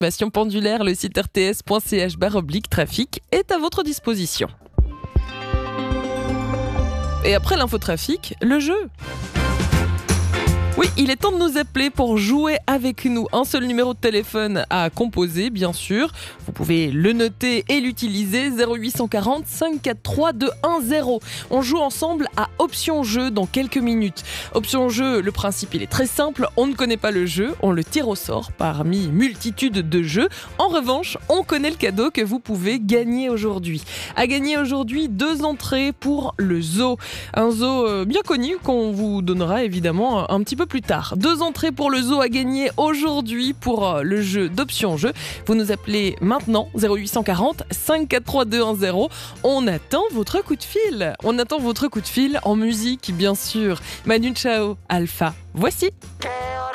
informations pendulaires, le site rts.ch/trafic est à votre disposition. Et après l'infotrafic, le jeu. Oui, il est temps de nous appeler pour jouer avec nous. Un seul numéro de téléphone à composer, bien sûr. Vous pouvez le noter et l'utiliser. 0840 543 210. On joue ensemble à Option Jeu dans quelques minutes. Option Jeu, le principe il est très simple. On ne connaît pas le jeu, on le tire au sort parmi multitude de jeux. En revanche, on connaît le cadeau que vous pouvez gagner aujourd'hui. À gagner aujourd'hui 2 entrées pour le zoo. Un zoo bien connu qu'on vous donnera évidemment un petit peu plus tard. 2 entrées pour le zoo à gagner aujourd'hui pour le jeu d'Option Jeu. Vous nous appelez maintenant 0840 543 210. On attend votre coup de fil. On attend votre coup de fil en musique bien sûr. Manu Chao, Alpha. Voici.